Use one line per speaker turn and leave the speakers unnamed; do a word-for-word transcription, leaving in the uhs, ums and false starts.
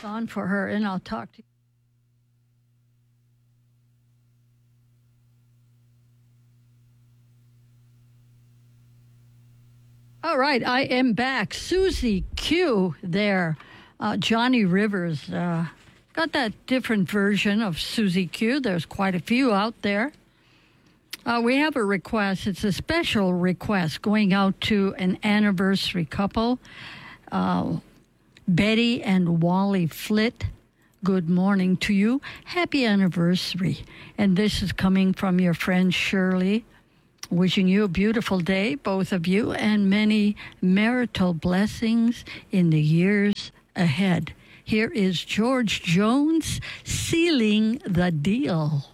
on for her, and I'll talk to you. All right, I am back. Susie Q there. Uh, Johnny Rivers. Uh, got that different version of Susie Q. There's quite a few out there. Uh, we have a request. It's a special request going out to an anniversary couple, uh, Betty and Wally Flitt. Good morning to you. Happy anniversary. And this is coming from your friend Shirley. Wishing you a beautiful day, both of you, and many marital blessings in the years ahead. Here is George Jones sealing the deal.